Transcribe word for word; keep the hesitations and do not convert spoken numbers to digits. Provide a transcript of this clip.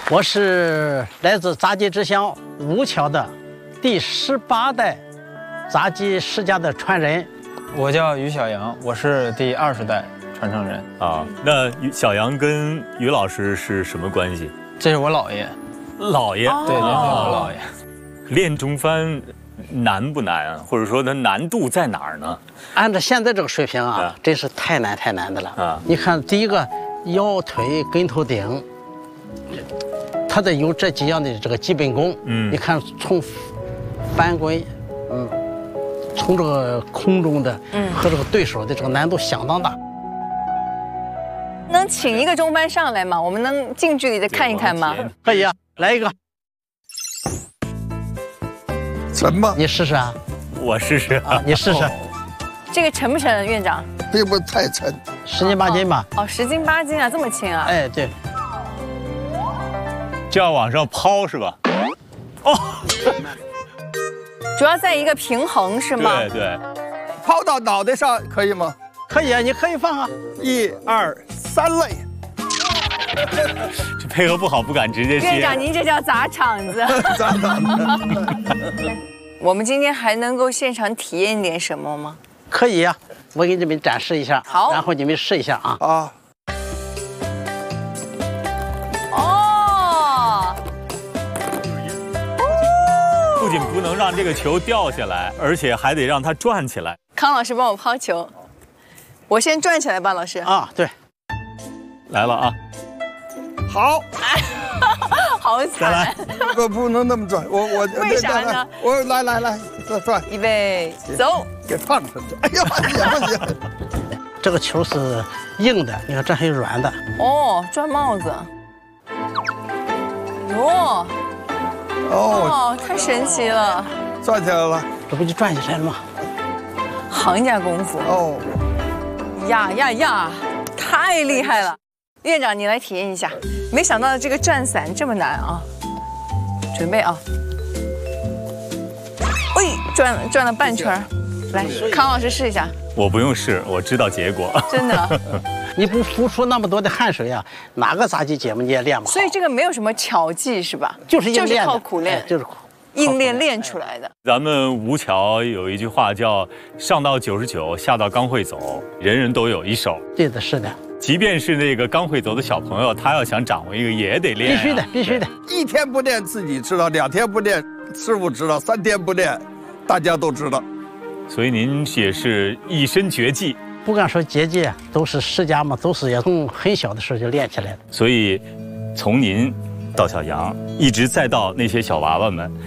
我是来自杂技之乡吴桥的第十八代杂技世家的传人。 我叫于小杨，我是第二十代传承人。 啊，那于小杨跟于老师是什么关系？ 这是我姥爷。 姥爷， 对，这是我姥爷。 练中翻难不难啊？或者说它难度在哪儿呢？ 按照现在这个水平啊， 啊真是太难太难的了啊！ 你看，第一个腰腿跟头顶，它得有这几样的这个基本功。 嗯， 你看从翻滚，嗯，从这个空中的，嗯，和这个对手的这个难度相当大。 能请一个中班上来吗？我们能近距离的看一看吗？ 可以啊，来一个。 沉吗？ 你试试啊！ 我试试啊，你试试。 这个沉不沉，院长？ 并不太沉， 十斤八斤吧。 哦，十斤八斤啊，这么轻啊？ 哎，对。 就要往上抛是吧？哦， 主要在一个平衡是吗？ 对对。 抛到脑袋上可以吗？ 可以啊，你可以放啊。 一二三类。 这配合不好，不敢直接接。 院长，您这叫砸场子。 砸场子。 我们今天还能够现场体验点什么吗？ 可以啊，我给你们展示一下。 好， 然后你们试一下啊。 啊。 哦。 不仅不能让这个球掉下来，而且还得让它转起来。 康老师帮我抛球，我先转起来吧，老师。 啊，对。 来了啊。 好。 好惨！ 我不能那么转，我我为啥呢？ 我来来来，再转， 预备走， 给放上去。哎呀，不行不行！ 这个球是硬的，你看这还有软的。 哦，转帽子。哟。哦，太神奇了！ 转起来了， 这不就转起来了吗？ 行家功夫。 哦。 呀呀呀！太厉害了！院长，你来体验一下。没想到这个转伞这么难啊！准备啊！喂，转转了半圈，来，康老师试一下。 我不用试，我知道结果。 真的？ 你不付出那么多的汗水啊，哪个杂技节目你也练不好。 所以这个没有什么巧技是吧？ 就是硬练， 靠苦练， 就是硬练练出来的。 咱们吴桥有一句话叫“上到九十九，下到刚会走”，人人都有一手。 对的，是的。 即便是那个刚会走的小朋友，他要想掌握一个，也得练、啊。 必须的，必须的。 一天不练自己知道，两天不练师傅知道，三天不练大家都知道。 所以您也是一身绝技。 不敢说绝技，都是世家嘛，都是也从很小的时候就练起来的。 所以，从您到小杨，一直再到那些小娃娃们。